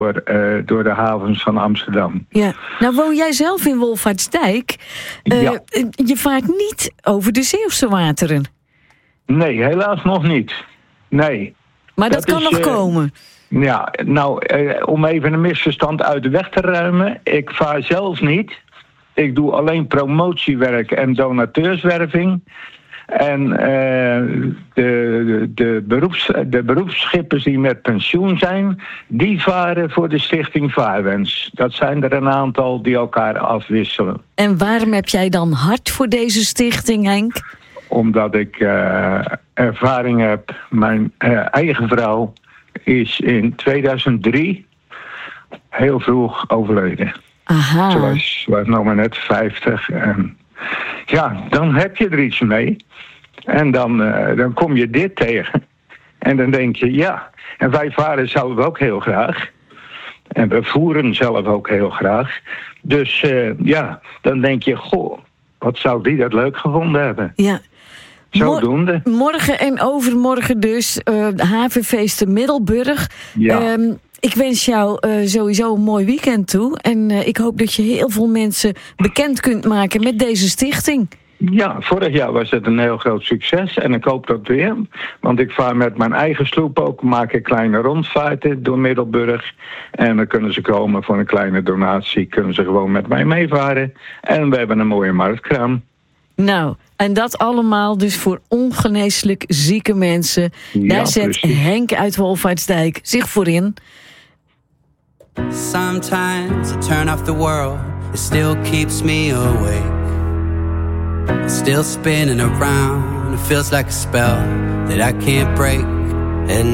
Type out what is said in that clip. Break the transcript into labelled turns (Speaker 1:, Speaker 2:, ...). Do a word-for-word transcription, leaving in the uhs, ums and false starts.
Speaker 1: door, uh, door de havens van Amsterdam.
Speaker 2: Ja, nou woon jij zelf in Wolvaartsdijk. Uh,
Speaker 1: ja.
Speaker 2: Je vaart niet over de Zeeuwse wateren.
Speaker 1: Nee, helaas nog niet. Nee.
Speaker 2: Maar dat, dat kan is, nog uh, komen.
Speaker 1: Ja, nou, uh, om even een misverstand uit de weg te ruimen. Ik vaar zelf niet. Ik doe alleen promotiewerk en donateurswerving. En uh, de, de, de, beroeps, de beroepsschippers die met pensioen zijn, die varen voor de stichting Vaarwens. Dat zijn er een aantal die elkaar afwisselen.
Speaker 2: En waarom heb jij dan hart voor deze stichting, Henk?
Speaker 1: Omdat ik uh, ervaring heb. Mijn uh, eigen vrouw is in tweeduizend drie heel vroeg overleden.
Speaker 2: Aha.
Speaker 1: Ze was, was nog maar net vijftig. En ja, dan heb je er iets mee. En dan, uh, dan kom je dit tegen. En dan denk je, ja. En wij varen zelf ook heel graag. En we voeren zelf ook heel graag. Dus uh, ja, dan denk je, goh, wat zou die dat leuk gevonden hebben.
Speaker 2: Ja.
Speaker 1: Zodoende.
Speaker 2: Morgen en overmorgen dus uh, havenfeesten Middelburg.
Speaker 1: Ja.
Speaker 2: Um, ik wens jou uh, sowieso een mooi weekend toe. En uh, ik hoop dat je heel veel mensen bekend kunt maken met deze stichting.
Speaker 1: Ja, vorig jaar was het een heel groot succes. En ik hoop dat weer. Want ik vaar met mijn eigen sloep ook. Maak ik kleine rondvaarten door Middelburg. En dan kunnen ze komen voor een kleine donatie. Kunnen ze gewoon met mij meevaren. En we hebben een mooie marktkraam.
Speaker 2: Nou, en dat allemaal dus voor ongeneeslijk zieke mensen.
Speaker 1: Ja,
Speaker 2: daar zet
Speaker 1: precies.
Speaker 2: Henk uit Wolvaartsdijk zich voor in.
Speaker 3: Sometimes I turn off the world, it still keeps me awake. It's still spinning around, it feels like a spell that I can't break. And